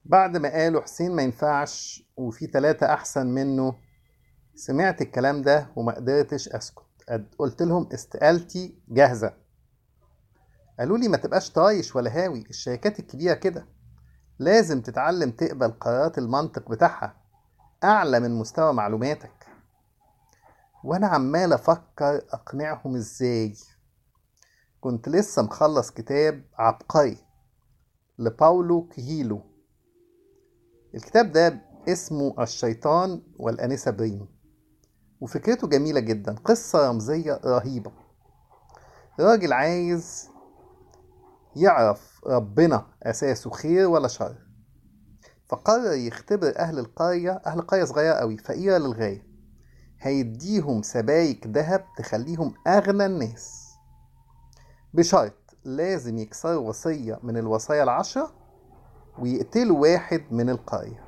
بعد ما قالوا حسين ما ينفعش وفي 3 أحسن منه، سمعت الكلام ده وما قدرتش أسكت. قلت لهم استقالتي جاهزة. قالوا لي ما تبقاش طايش ولا هاوي، الشركات الكبيرة كده لازم تتعلم تقبل قرارات المنطق بتاعها أعلى من مستوى معلوماتك. وأنا عمال أفكر أقنعهم إزاي. كنت لسه مخلص كتاب عبقري لباولو كويلو. الكتاب ده اسمه الشيطان والأنسة بريم، وفكرته جميلة جدا، قصة رمزية رهيبة. راجل عايز يعرف ربنا أساسه خير ولا شر، فقرر يختبر أهل قرية صغيرة قوي فقيرة للغاية. هيديهم سبايك ذهب تخليهم أغنى الناس، بشرط لازم يكسروا وصية من الوصايا ال10 ويقتلوا واحد من القرية.